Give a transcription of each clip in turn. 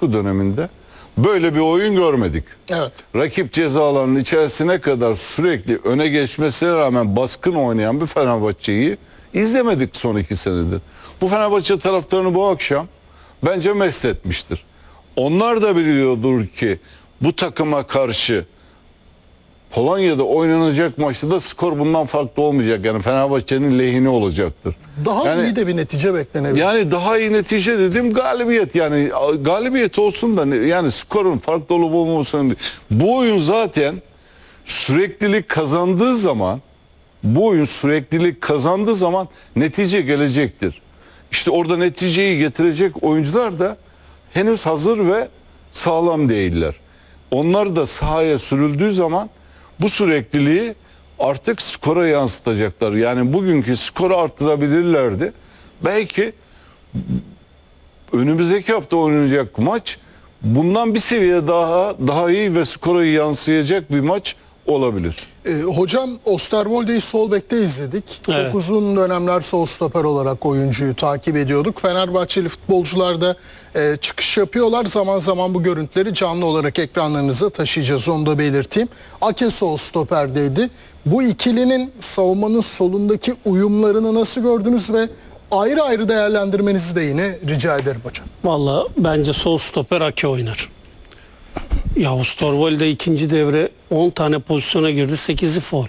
Lukescu döneminde böyle bir oyun görmedik. Evet. Rakip ceza alanının içerisine kadar sürekli öne geçmesine rağmen baskın oynayan bir Fenerbahçe'yi izlemedik son 2 senedir. Bu Fenerbahçe taraftarını bu akşam bence mest etmiştir. Onlar da biliyordur ki bu takıma karşı Polonya'da oynanacak maçta da skor bundan farklı olmayacak. Yani Fenerbahçe'nin lehine olacaktır. Daha iyi de bir netice beklenebilir. Yani daha iyi netice dedim galibiyet. Yani galibiyet olsun da yani skorun farklı olup olmamasının değil. Bu oyun zaten süreklilik kazandığı zaman netice gelecektir. İşte orada neticeyi getirecek oyuncular da henüz hazır ve sağlam değiller. Onlar da sahaya sürüldüğü zaman bu sürekliliği artık skora yansıtacaklar. Yani bugünkü skoru arttırabilirlerdi. Belki önümüzdeki hafta oynanacak maç bundan bir seviye daha iyi ve skora yansıyacak bir maç olabilir. Hocam Osterwolde'yi sol bekte izledik. Evet. Çok uzun dönemler sol stoper olarak oyuncuyu takip ediyorduk. Fenerbahçeli futbolcular da çıkış yapıyorlar. Zaman zaman bu görüntüleri canlı olarak ekranlarınıza taşıyacağız. Onu da belirteyim. Ake sol stoperdeydi. Bu ikilinin savunmanın solundaki uyumlarını nasıl gördünüz ve ayrı ayrı değerlendirmenizi de yine rica ederim hocam. Vallahi bence sol stoper Ake oynar. Ya Osterwolde ikinci devre 10 tane pozisyona girdi, 8'i faul.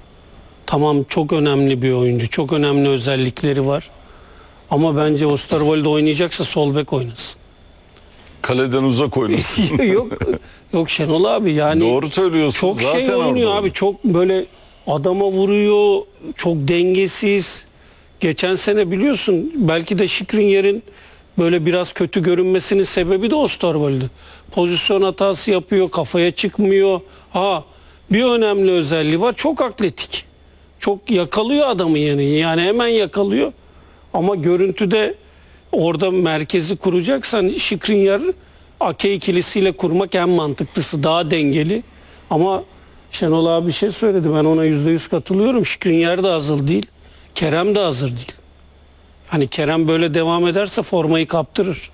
Tamam, çok önemli bir oyuncu, çok önemli özellikleri var. Ama bence Osterwolde oynayacaksa sol bek oynasın. Kaleden uzak oynasın. yok Şenol abi, yani doğru söylüyorsun. çok zaten şey oynuyor orada. abi, çok böyle adama vuruyor, çok dengesiz. Geçen sene biliyorsun, belki de Skriniar'ın böyle biraz kötü görünmesinin sebebi de Osterwolde. Pozisyon hatası yapıyor, kafaya çıkmıyor. Bir önemli özelliği var, çok atletik. Çok yakalıyor adamı yani hemen yakalıyor. Ama görüntüde orada merkezi kuracaksan Skriniar Ake ikilisiyle kurmak en mantıklısı, daha dengeli. Ama Şenol abi bir şey söyledi, ben ona %100 katılıyorum. Skriniar da hazır değil, Kerem de hazır değil. Hani Kerem böyle devam ederse formayı kaptırır.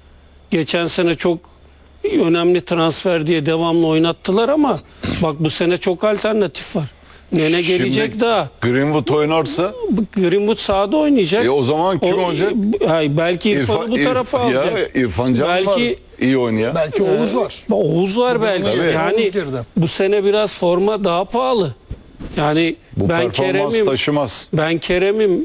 Geçen sene çok önemli transfer diye devamlı oynattılar ama bak bu sene çok alternatif var. Nene gelecek Şimdi daha. Greenwood oynarsa Greenwood sahada oynayacak. o zaman kim olacak? Belki İrfan'ı bu tarafa alacak. İrfan Can belki var iyi oynayan. Belki Oğuz var. Oğuz var belki. Tabii. Yani Oğuz girdi. bu sene biraz forma daha pahalı. Yani Bu ben performans Kerem'im. taşımaz. Ben Kerem'im.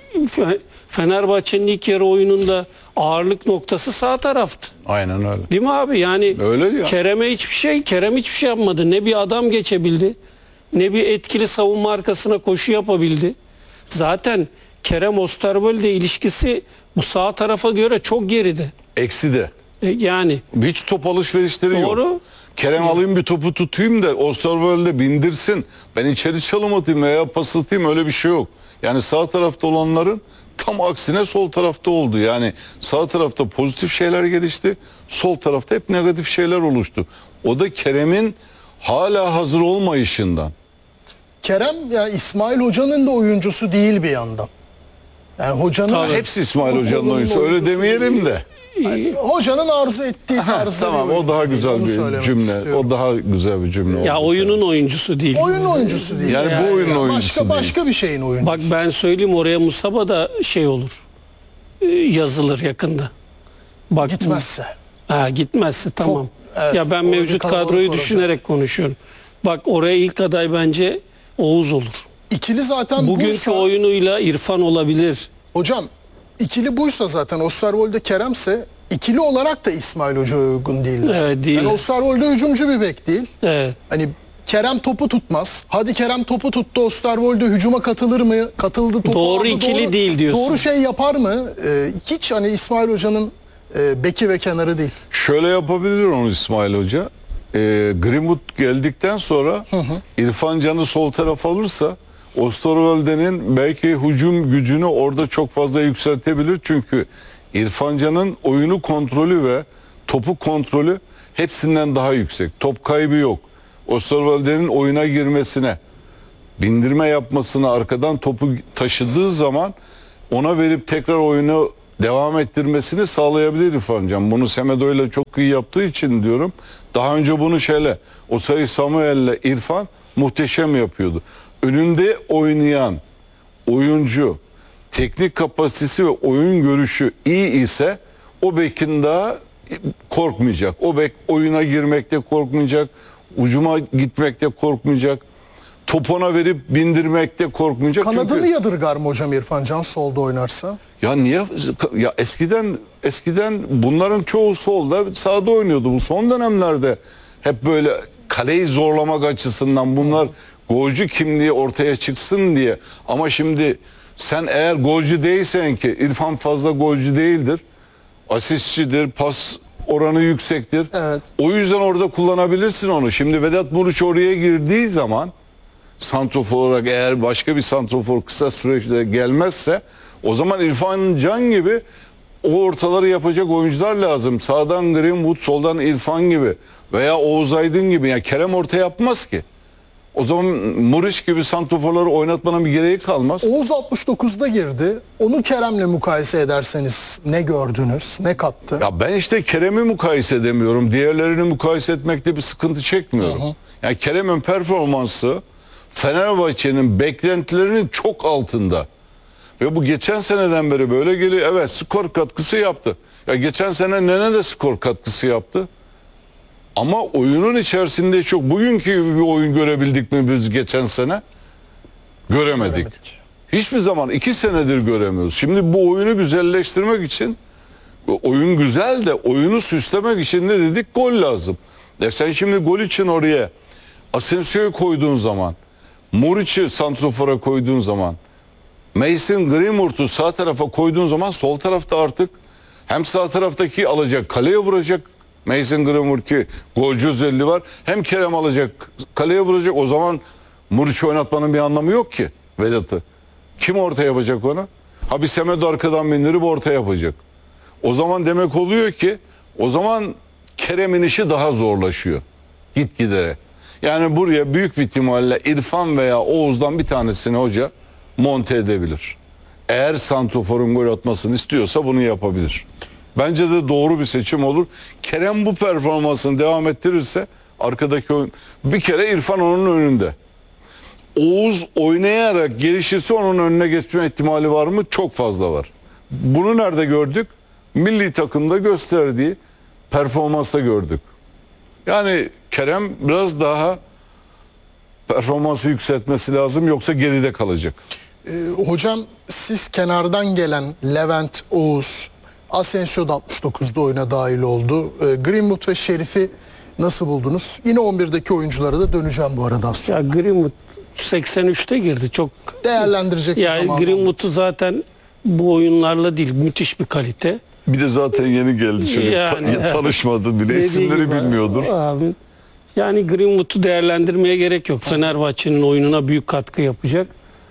Fenerbahçe'nin ilk yarı oyununda ağırlık noktası sağ taraftı. Aynen öyle. Değil mi abi? Yani Öyle ya. Kerem hiçbir şey yapmadı. Ne bir adam geçebildi, ne bir etkili savunma arkasına koşu yapabildi. Zaten Kerem Osterwolde ilişkisi bu sağ tarafa göre çok geride. Eksi de. Yani Hiç top alışverişleri yok. doğru. Kerem alayım bir topu tutayım da Osterwolde bindirsin. Ben içeri çalım atayım veya pas atayım, öyle bir şey yok. Yani sağ tarafta olanların tam aksine sol tarafta oldu. Yani sağ tarafta pozitif şeyler gelişti. Sol tarafta hep negatif şeyler oluştu. O da Kerem'in hala hazır olmayışından. Kerem ya İsmail Hoca'nın da oyuncusu değil bir yandan. Yani hocanın Tabii. Hepsi İsmail Hoca'nın Futbolun oyuncusu. Öyle oyuncusu demeyelim değil. de. Yani hocanın arzu ettiği tarzda Tamam, bir o oyuncu daha değil, güzel onu bir söylemek cümle. istiyorum. O daha güzel bir cümle oldu. Ya oyunun oyuncusu değil. Oyun oyuncusu değil. Yani bu oyunun oyuncusu değil. Başka bir şeyin oyuncusu. Bak ben söyleyeyim, oraya Musaba da şey olur. Yazılır yakında. Bak Gitmezse. Gitmezse tamam. evet, Ya ben orada mevcut kalabalık kadroyu var düşünerek konuşuyorum. Bak oraya ilk aday bence Oğuz olur. İkili zaten Bugünkü buysa, oyunuyla İrfan olabilir. hocam ikili buysa zaten Osterwolde Kerem'se ikili olarak da İsmail Hoca'ya uygun değil. Evet, değil. Yani Osterwolde hücumcu bir bek değil. Evet. Hani Kerem topu tutmaz. Hadi Kerem topu tuttu, Osterwolde hücuma katılır mı? Katıldı, topu Doğru aldı, ikili değil diyorsun. Doğru şey yapar mı? Hiç hani İsmail Hoca'nın beki ve kenarı değil. Şöyle yapabilir onu İsmail Hoca. Greenwood geldikten sonra İrfan Can'ı sol tarafa alırsa Osterwolde'nin belki hücum gücünü orada çok fazla yükseltebilir. Çünkü İrfan Can'ın oyunu kontrolü ve topu kontrolü hepsinden daha yüksek. Top kaybı yok. Osterwolde'nin oyuna girmesine, bindirme yapmasına, arkadan topu taşıdığı zaman ona verip tekrar oyunu devam ettirmesini sağlayabilir İrfan Can. Bunu Semedo ile çok iyi yaptığı için diyorum. Daha önce bunu Osayi Samuel'le İrfan muhteşem yapıyordu. Önünde oynayan oyuncu teknik kapasitesi ve oyun görüşü iyi ise o bekin daha korkmayacak. O bek oyuna girmekte korkmayacak. Ucuma gitmekte korkmayacak. Topona verip bindirmekte korkmayacak. Kanadını Çünkü yadırgar mı hocam İrfan Can solda oynarsa? ya niye ya eskiden bunların çoğu solda sağda oynuyordu. Bu son dönemlerde hep böyle kaleyi zorlamak açısından bunlar golcü kimliği ortaya çıksın diye. Ama şimdi sen eğer golcü değilsen ki İrfan fazla golcü değildir. Asistçidir, pas oranı yüksektir. Evet. O yüzden orada kullanabilirsin onu. Şimdi Vedat Muriç oraya girdiği zaman santrofor olarak eğer başka bir santrofor kısa süreçte gelmezse o zaman İrfan Can gibi o ortaları yapacak oyuncular lazım. Sağdan Greenwood, soldan İrfan gibi veya Oğuz Aydın gibi. Yani Kerem orta yapmaz ki. O zaman Muriç gibi santroforları oynatmanın bir gereği kalmaz. Oğuz 69'da girdi. Onu Kerem'le mukayese ederseniz ne gördünüz? Ne kattı? Ya ben işte Kerem'i mukayese edemiyorum. Diğerlerini mukayese etmekte bir sıkıntı çekmiyorum. Yani Kerem'in performansı Fenerbahçe'nin beklentilerinin çok altında. Ve bu geçen seneden beri böyle geliyor. Evet, skor katkısı yaptı. Ya geçen sene Nene de skor katkısı yaptı. Ama oyunun içerisinde çok bugünkü gibi bir oyun görebildik mi biz geçen sene? Göremedik. Hiçbir zaman 2 senedir göremiyoruz. Şimdi bu oyunu güzelleştirmek için oyun güzel de oyunu süslemek için ne dedik? Gol lazım. Sen şimdi gol için oraya Asensio'yu koyduğun zaman, Muriç'i santrofora koyduğun zaman, Mason Greenwood'u sağ tarafa koyduğun zaman sol tarafta artık hem sağ taraftaki alacak kaleye vuracak Mason Greenwood ki golcü özelliği var. Hem Kerem alacak kaleye vuracak. O zaman Muriç'i oynatmanın bir anlamı yok ki Vedat'ı. Kim orta yapacak onu? Ha bir Semedo arkadan bindirip orta yapacak. O zaman demek oluyor ki o zaman Kerem'in işi daha zorlaşıyor. Gitgide. Yani buraya büyük bir ihtimalle İrfan veya Oğuz'dan bir tanesini hoca monte edebilir. Eğer santroforun gol atmasını istiyorsa bunu yapabilir. Bence de doğru bir seçim olur. Kerem bu performansını devam ettirirse arkadaki oyun bir kere İrfan onun önünde. Oğuz oynayarak gelişirse onun önüne geçme ihtimali var mı? Çok fazla var. Bunu nerede gördük? Milli takımda gösterdiği performansta gördük. Yani Kerem biraz daha performansı yükseltmesi lazım yoksa geride kalacak. Hocam siz kenardan gelen Levent, Oğuz, Asensio da 69'da oyuna dahil oldu. Greenwood ve Şerif'i nasıl buldunuz? Yine 11'deki oyunculara da döneceğim bu arada az sonra. Ya Greenwood 83'te girdi. Çok Değerlendirecek bir yani zaman. Greenwood'u zaten bu oyunlarla değil, müthiş bir kalite. Bir de zaten yeni geldi çocuk. Yani, Tanışmadı bile. Dediği İsimleri gibi bilmiyordur. Abi, yani Greenwood'u değerlendirmeye gerek yok. Fenerbahçe'nin oyununa büyük katkı yapacak.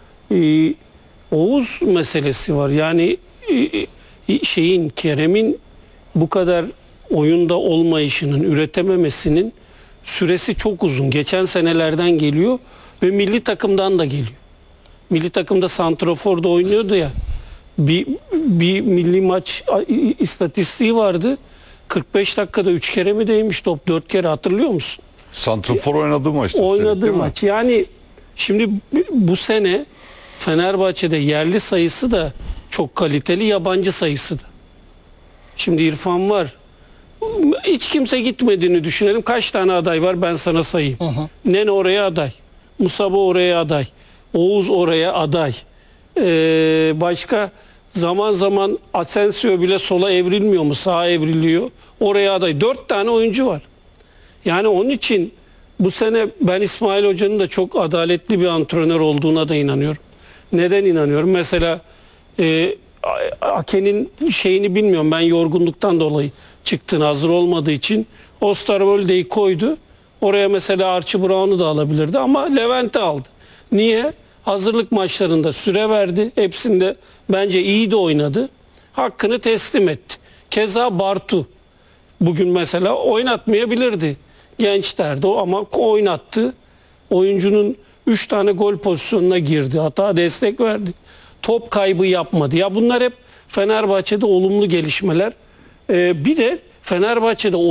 Oğuz meselesi var. Yani Kerem'in bu kadar oyunda olmayışının, üretememesinin süresi çok uzun. Geçen senelerden geliyor ve milli takımdan da geliyor. Milli takımda santraforda oynuyordu ya. Bir milli maç istatistiği vardı. 45 dakikada 3 kere mi değmiş top, 4 kere, hatırlıyor musun? Santrafor oynadı maçta. Oynadığı maç. Yani şimdi bu sene Fenerbahçe'de yerli sayısı da çok kaliteli, yabancı sayısı da. Şimdi İrfan var. Hiç kimse gitmediğini düşünelim. Kaç tane aday var ben sana sayayım. Nene oraya aday. Musaba oraya aday. Oğuz oraya aday. Başka zaman zaman Asensio bile sola evrilmiyor mu? Sağa evriliyor. Oraya aday. 4 tane oyuncu var. Yani onun için bu sene ben İsmail Hoca'nın da çok adaletli bir antrenör olduğuna da inanıyorum. Neden inanıyorum? Mesela Ake'nin şeyini bilmiyorum. Ben yorgunluktan dolayı çıktığını, hazır olmadığı için Osterwolde'yi koydu. Oraya mesela Archie Brown'u da alabilirdi ama Levent'i aldı. Niye? Hazırlık maçlarında süre verdi. Hepsinde bence iyi de oynadı. Hakkını teslim etti. Keza Bartu. Bugün mesela oynatmayabilirdi. Gençlerdi o ama oynattı. Oyuncunun 3 tane gol pozisyonuna girdi. Hata destek verdi. Top kaybı yapmadı. Ya bunlar hep Fenerbahçe'de olumlu gelişmeler. Bir de Fenerbahçe'de